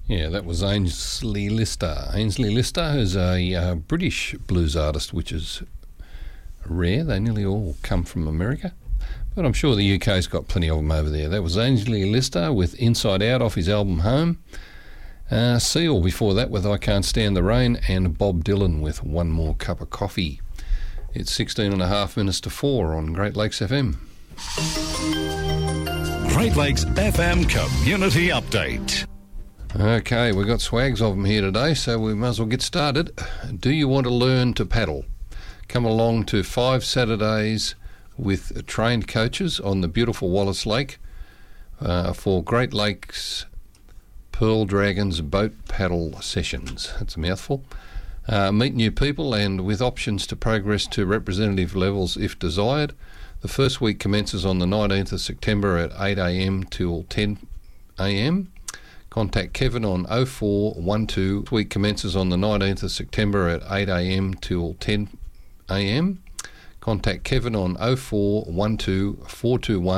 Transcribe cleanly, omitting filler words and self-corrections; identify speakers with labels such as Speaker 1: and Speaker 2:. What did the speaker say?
Speaker 1: Yeah, that was Ainsley Lister. Ainsley Lister is a British blues artist, which is rare. They nearly all come from America. But I'm sure the UK's got plenty of them over there. That was Ainsley Lister with Inside Out off his album Home. Seal before that with I Can't Stand the Rain, and Bob Dylan with One More Cup of Coffee. It's 16 and a half minutes to 4 on Great Lakes FM.
Speaker 2: Great Lakes FM Community Update.
Speaker 1: Okay, we've got swags of them here today, so we might as well get started. Do you want to learn to paddle? Come along to 5 Saturdays with trained coaches on the beautiful Wallace Lake for Great Lakes Pearl Dragons boat paddle sessions. That's a mouthful. Meet new people and with options to progress to representative levels if desired. The first week commences on the 19th of September at 8 a.m. till 10 a.m. Contact Kevin on 0412. Week commences on the 19th of September at 8 a.m. till 10 a.m. Contact Kevin on 0412 421